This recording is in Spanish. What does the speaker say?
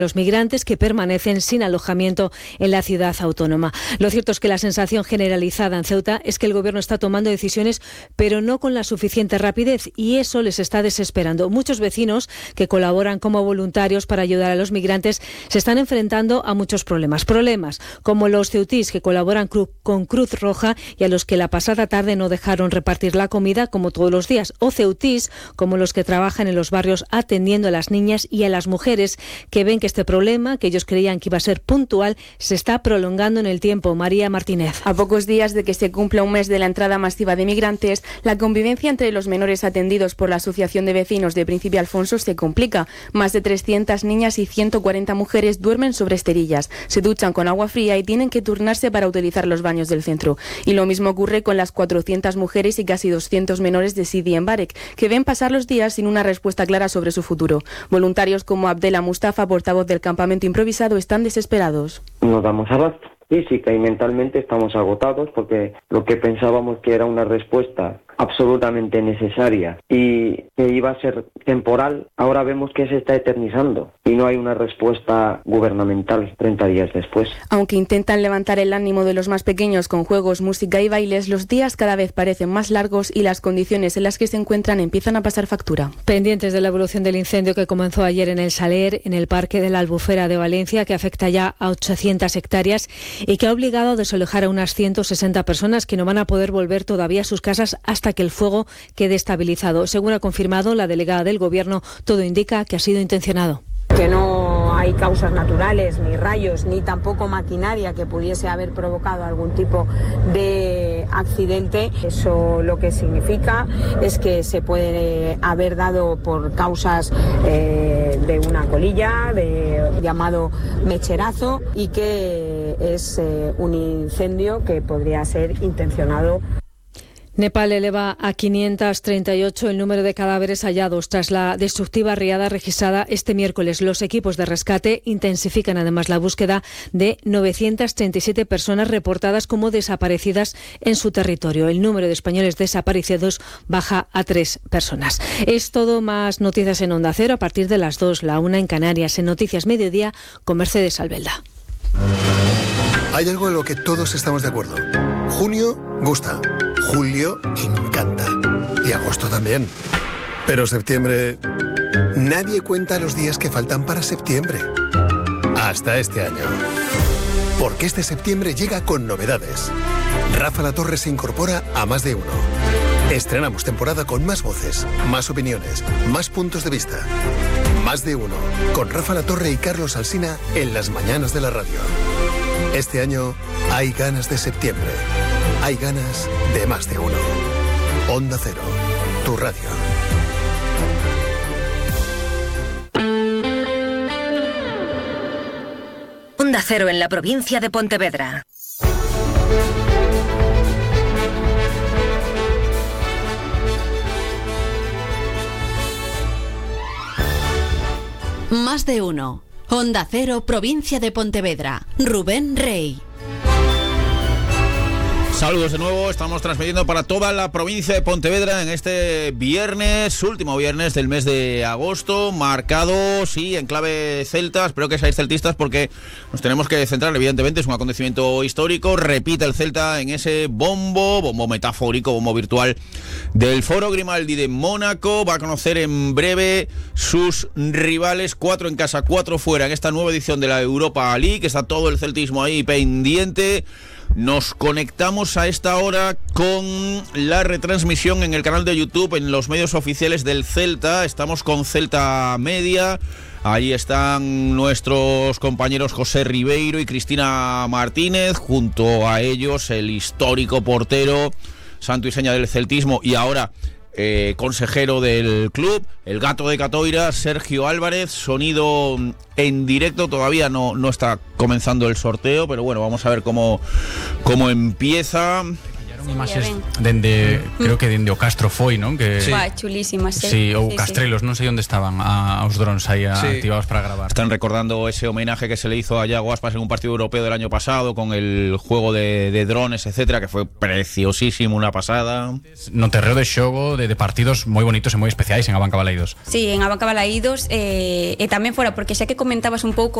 los migrantes que permanecen sin alojamiento en la ciudad autónoma. Lo cierto es que la sensación generalizada en Ceuta es que el Gobierno está tomando decisiones, pero no con la suficiente rapidez, y eso les está desesperando. Muchos vecinos que colaboran como voluntarios para ayudar a los migrantes se están enfrentando a muchos problemas. Problemas como los ceutís que colaboran con Cruz Roja y a los que la pasada tarde no dejaron repartir la comida como todos los días, o ceutís como los que trabajan en los barrios atendiendo a las niñas y a las mujeres que ven que este problema, que ellos creían que iba a ser puntual, se está prolongando en el tiempo. María Martínez. A pocos días de que se cumpla un mes de la entrada masiva de migrantes, la convivencia entre los menores atendidos por la Asociación de Vecinos de Príncipe Alfonso se complica. Más de 300 niñas y 140 mujeres duermen sobre esterillas, se duchan con agua fría y tienen que turnarse para utilizar los baños del centro. Y lo mismo ocurre con las 400 mujeres y casi 200 menores de Sidi en Barek, que ven pasar los días sin una respuesta clara sobre su futuro. Voluntarios como Abdela Mustafa, portavoz del campamento improvisado, están desesperados. No damos abasto. Física y mentalmente estamos agotados porque lo que pensábamos que era una respuesta absolutamente necesaria y que iba a ser temporal, ahora vemos que se está eternizando y no hay una respuesta gubernamental 30 días después. Aunque intentan levantar el ánimo de los más pequeños con juegos, música y bailes, los días cada vez parecen más largos y las condiciones en las que se encuentran empiezan a pasar factura. Pendientes de la evolución del incendio que comenzó ayer en el Saler, en el Parque de la Albufera de Valencia, que afecta ya a 800 hectáreas y que ha obligado a desalojar a unas 160 personas que no van a poder volver todavía a sus casas hasta que el fuego quede estabilizado. Según ha confirmado la delegada del Gobierno, todo indica que ha sido intencionado. Que no hay causas naturales, ni rayos, ni tampoco maquinaria que pudiese haber provocado algún tipo de accidente. Eso lo que significa es que se puede haber dado por causas de una colilla, de llamado mecherazo, y que es un incendio que podría ser intencionado. Nepal eleva a 538 el número de cadáveres hallados tras la destructiva riada registrada este miércoles. Los equipos de rescate intensifican además la búsqueda de 937 personas reportadas como desaparecidas en su territorio. El número de españoles desaparecidos baja a 3 personas. Es todo, más noticias en Onda Cero a partir de las 2, la 1 en Canarias. En Noticias Mediodía con Mercedes Albelda. Hay algo en lo que todos estamos de acuerdo. Junio gusta. Julio encanta. Y agosto también. Pero septiembre... Nadie cuenta los días que faltan para septiembre. Hasta este año. Porque este septiembre llega con novedades. Rafa La Torre se incorpora a Más de Uno. Estrenamos temporada con más voces, más opiniones, más puntos de vista. Más de Uno, con Rafa La Torre y Carlos Alsina en las mañanas de la radio. Este año hay ganas de septiembre. Hay ganas de Más de Uno. Onda Cero, tu radio. Onda Cero en la provincia de Pontevedra. Más de Uno. Onda Cero, provincia de Pontevedra. Rubén Rey. Saludos de nuevo, estamos transmitiendo para toda la provincia de Pontevedra en este viernes, último viernes del mes de agosto, marcado, sí, en clave celta. Espero que seáis celtistas porque nos tenemos que centrar, evidentemente, es un acontecimiento histórico. Repite el Celta en ese bombo metafórico, bombo virtual del Foro Grimaldi de Mónaco. Va a conocer en breve sus rivales, 4 en casa, 4 fuera, en esta nueva edición de la Europa League. Está todo el celtismo ahí pendiente. Nos conectamos a esta hora con la retransmisión en el canal de YouTube, en los medios oficiales del Celta. Estamos con Celta Media. Ahí están nuestros compañeros José Ribeiro y Cristina Martínez. Junto a ellos el histórico portero, santo y seña del celtismo y ahora consejero del club, el gato de Catoira, Sergio Álvarez. Sonido en directo, todavía no está comenzando el sorteo, pero bueno, vamos a ver cómo empieza. Imaxes creo que dende o Castro foi, non? Que chulísimas, sí, ou Castrelos, non sei onde estaban os drones aí activados para grabar. Están recordando ese homenaje que se le hizo a Iago Aspas en un partido europeo del año pasado con el juego de drones, etcétera, que fue preciosísimo, una pasada. No terreo de xogo de partidos moi bonitos e moi especiais en Abanca Balaídos. Sí, en Abanca Balaídos e tamén fora, porque xa que comentabas un pouco